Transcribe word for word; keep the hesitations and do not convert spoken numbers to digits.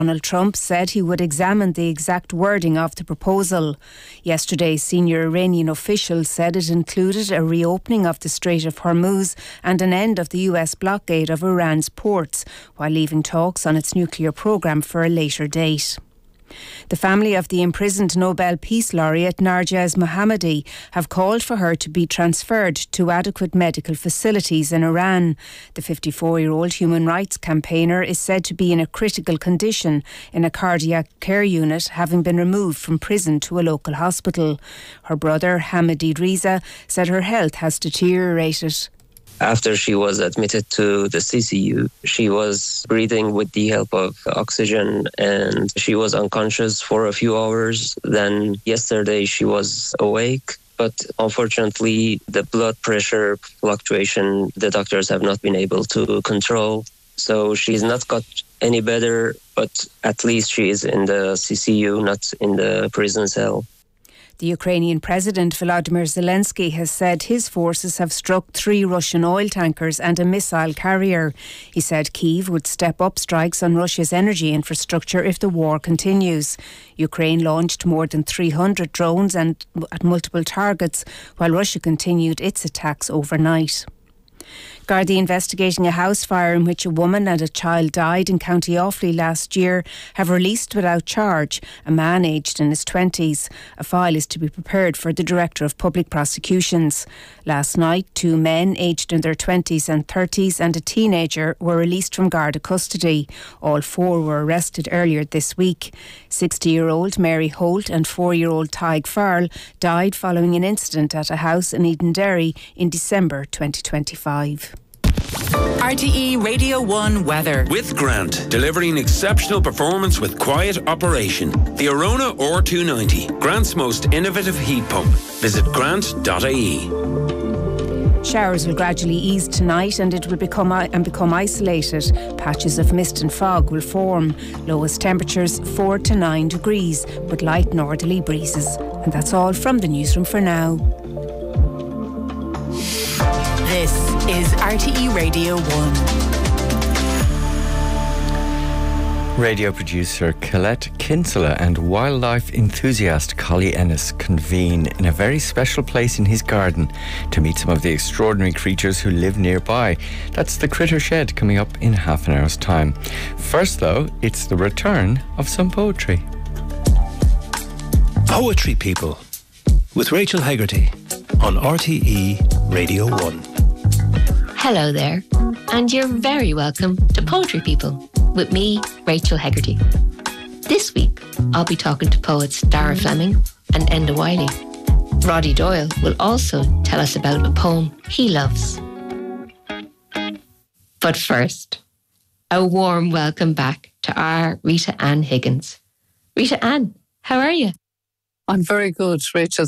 Donald Trump said he would examine the exact wording of the proposal. Yesterday, senior Iranian officials said it included a reopening of the Strait of Hormuz and an end of the U S blockade of Iran's ports, while leaving talks on its nuclear programme for a later date. The family of the imprisoned Nobel Peace Laureate Narges Mohammadi have called for her to be transferred to adequate medical facilities in Iran. The fifty-four-year-old human rights campaigner is said to be in a critical condition in a cardiac care unit, having been removed from prison to a local hospital. Her brother, Hamidi Riza, said her health has deteriorated. After she was admitted to the C C U, she was breathing with the help of oxygen and she was unconscious for a few hours. Then yesterday she was awake, but unfortunately the blood pressure fluctuation the doctors have not been able to control. So she's not got any better, but at least she is in the C C U, not in the prison cell. The Ukrainian President Volodymyr Zelensky has said his forces have struck three Russian oil tankers and a missile carrier. He said Kyiv would step up strikes on Russia's energy infrastructure if the war continues. Ukraine launched more than three hundred drones and at multiple targets, while Russia continued its attacks overnight. Gardaí investigating a house fire in which a woman and a child died in County Offaly last year have released without charge a man aged in his twenties. A file is to be prepared for the Director of Public Prosecutions. Last night, two men aged in their twenties and thirties and a teenager were released from Garda custody. All four were arrested earlier this week. sixty-year-old Mary Holt and four-year-old Tig Farrell died following an incident at a house in Edenderry in December twenty twenty-five. R T E Radio one weather. With Grant, delivering exceptional performance with quiet operation. The Arona R two ninety, Grant's most innovative heat pump. Visit grant dot I E. Showers will gradually ease tonight and it will become and become isolated. Patches of mist and fog will form. Lowest temperatures four to nine degrees, with light northerly breezes. And that's all from the newsroom for now. This is R T E Radio one. Radio producer Colette Kinsella and wildlife enthusiast Collie Ennis convene in a very special place in his garden to meet some of the extraordinary creatures who live nearby. That's the Critter Shed, coming up in half an hour's time. First, though, it's the return of some poetry. Poetry People with Rachel Hegarty on R T E Radio one. Hello there, and you're very welcome to Poetry People with me, Rachel Hegarty. This week, I'll be talking to poets Dara Fleming and Enda Wiley. Roddy Doyle will also tell us about a poem he loves. But first, a warm welcome back to our Rita Ann Higgins. Rita Ann, how are you? I'm very good, Rachel.